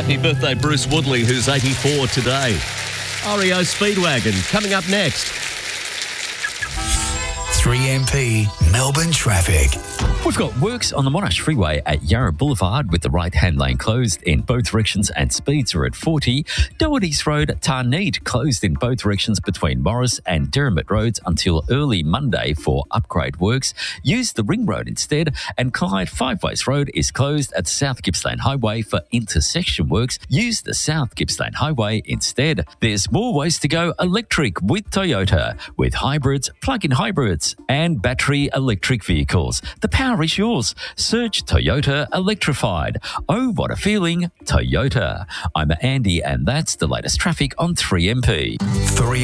Happy birthday, Bruce Woodley, who's 84 today. REO Speedwagon coming up next. 3MP Melbourne traffic. We've got works on the Monash Freeway at Yarra Boulevard with the right-hand lane closed in both directions and speeds are at 40. Doherty's Road, Tarneed closed in both directions between Morris and Derrimut Roads until early Monday for upgrade works. Use the Ring Road instead. And Clyde Five-Ways Road is closed at South Gippsland Highway for intersection works. Use the South Gippsland Highway instead. There's more ways to go electric with Toyota, with hybrids, plug-in hybrids and battery electric vehicles. The power is yours. Search Toyota Electrified. Oh, what a feeling, Toyota. I'm Andy and that's the latest traffic on 3MP. 3